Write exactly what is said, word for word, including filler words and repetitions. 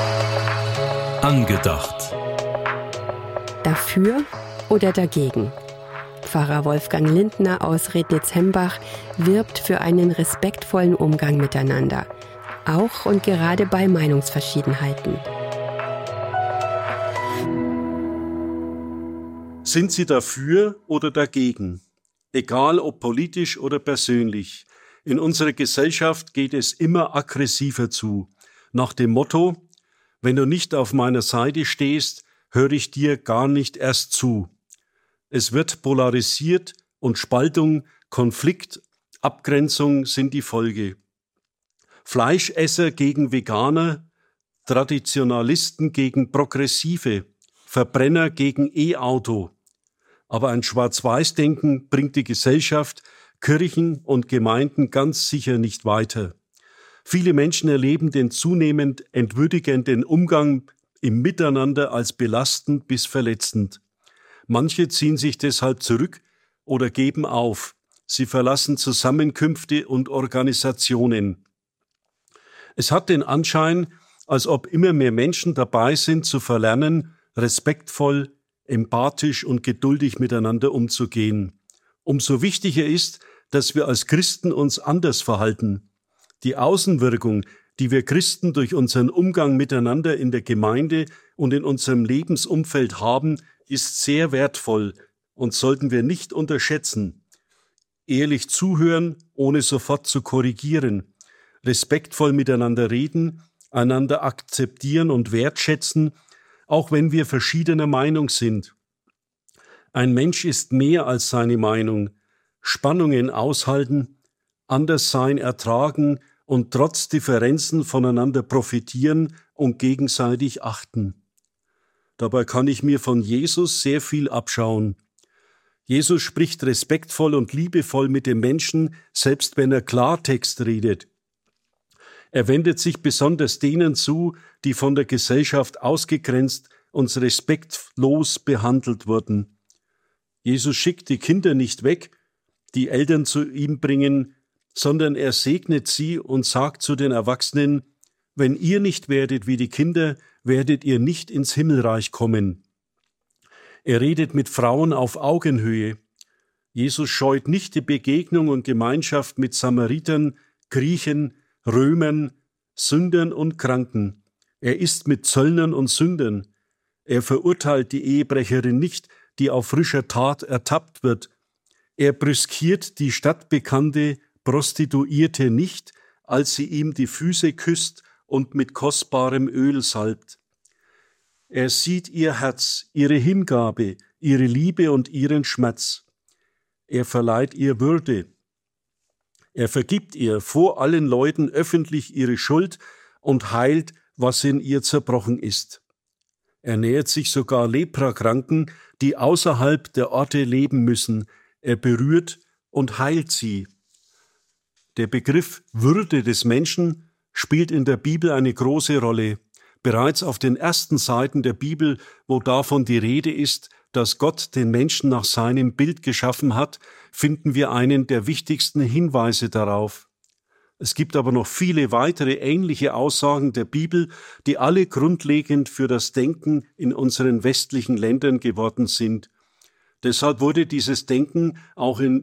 Angedacht. Dafür oder dagegen? Pfarrer Wolfgang Lindner aus Rednitz-Hembach wirbt für einen respektvollen Umgang miteinander, auch und gerade bei Meinungsverschiedenheiten. Sind Sie dafür oder dagegen? Egal ob politisch oder persönlich. In unserer Gesellschaft geht es immer aggressiver zu. Nach dem Motto: Wenn du nicht auf meiner Seite stehst, höre ich dir gar nicht erst zu. Es wird polarisiert und Spaltung, Konflikt, Abgrenzung sind die Folge. Fleischesser gegen Veganer, Traditionalisten gegen Progressive, Verbrenner gegen E-Auto. Aber ein Schwarz-Weiß-Denken bringt die Gesellschaft, Kirchen und Gemeinden ganz sicher nicht weiter. Viele Menschen erleben den zunehmend entwürdigenden Umgang im Miteinander als belastend bis verletzend. Manche ziehen sich deshalb zurück oder geben auf. Sie verlassen Zusammenkünfte und Organisationen. Es hat den Anschein, als ob immer mehr Menschen dabei sind, zu verlernen, respektvoll, empathisch und geduldig miteinander umzugehen. Umso wichtiger ist, dass wir als Christen uns anders verhalten. Die Außenwirkung, die wir Christen durch unseren Umgang miteinander in der Gemeinde und in unserem Lebensumfeld haben, ist sehr wertvoll und sollten wir nicht unterschätzen. Ehrlich zuhören, ohne sofort zu korrigieren, respektvoll miteinander reden, einander akzeptieren und wertschätzen, auch wenn wir verschiedener Meinung sind. Ein Mensch ist mehr als seine Meinung. Spannungen aushalten, Anderssein ertragen und trotz Differenzen voneinander profitieren und gegenseitig achten. Dabei kann ich mir von Jesus sehr viel abschauen. Jesus spricht respektvoll und liebevoll mit den Menschen, selbst wenn er Klartext redet. Er wendet sich besonders denen zu, die von der Gesellschaft ausgegrenzt und respektlos behandelt wurden. Jesus schickt die Kinder nicht weg, die Eltern zu ihm bringen, sondern er segnet sie und sagt zu den Erwachsenen: Wenn ihr nicht werdet wie die Kinder, werdet ihr nicht ins Himmelreich kommen. Er redet mit Frauen auf Augenhöhe. Jesus scheut nicht die Begegnung und Gemeinschaft mit Samaritern, Griechen, Römern, Sündern und Kranken. Er isst mit Zöllnern und Sündern. Er verurteilt die Ehebrecherin nicht, die auf frischer Tat ertappt wird. Er brüskiert die stadtbekannte Prostituierte nicht, als sie ihm die Füße küsst und mit kostbarem Öl salbt. Er sieht ihr Herz, ihre Hingabe, ihre Liebe und ihren Schmerz. Er verleiht ihr Würde. Er vergibt ihr vor allen Leuten öffentlich ihre Schuld und heilt, was in ihr zerbrochen ist. Er nähert sich sogar Leprakranken, die außerhalb der Orte leben müssen. Er berührt und heilt sie. Der Begriff Würde des Menschen spielt in der Bibel eine große Rolle. Bereits auf den ersten Seiten der Bibel, wo davon die Rede ist, dass Gott den Menschen nach seinem Bild geschaffen hat, finden wir einen der wichtigsten Hinweise darauf. Es gibt aber noch viele weitere ähnliche Aussagen der Bibel, die alle grundlegend für das Denken in unseren westlichen Ländern geworden sind. Deshalb wurde dieses Denken auch in